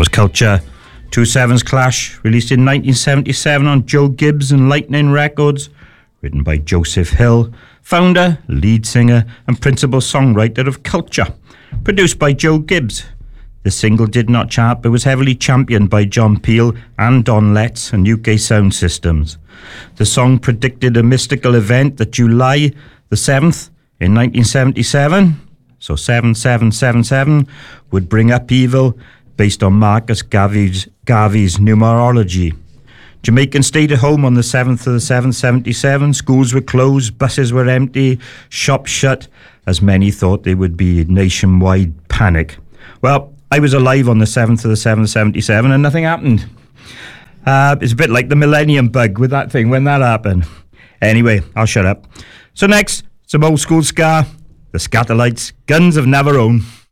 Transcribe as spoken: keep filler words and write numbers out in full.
was Culture. Two Sevens Clash, released in nineteen seventy-seven on Joe Gibbs and Lightning Records, written by Joseph Hill, founder, lead singer and principal songwriter of Culture, produced by Joe Gibbs. The single did not chart but was heavily championed by John Peel and Don Letts and U K Sound Systems. The song predicted a mystical event that July the seventh in nineteen seventy-seven, so seven seven seven seven, would bring upheaval based on Marcus Garvey's, Garvey's numerology. Jamaicans stayed at home on the seventh of the seventh, seventy-seven. Schools were closed, buses were empty, shops shut, as many thought there would be nationwide panic. Well, I was alive on the seventh of the seventh, seventy-seven, and nothing happened. Uh, it's a bit like the millennium bug with that thing when that happened. Anyway, I'll shut up. So next, some old school ska, the Scatterlights, Guns of Navarone.